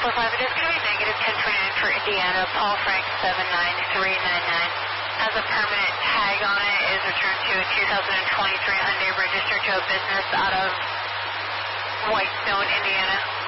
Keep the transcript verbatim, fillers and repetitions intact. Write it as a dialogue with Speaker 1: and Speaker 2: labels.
Speaker 1: four five, it is going to be negative ten twenty-nine for Indiana, Paul Frank seven nine three nine nine. Has a permanent tag on it, is returned to a two thousand twenty-three Hyundai registered to a business out of Whitestone, Indiana.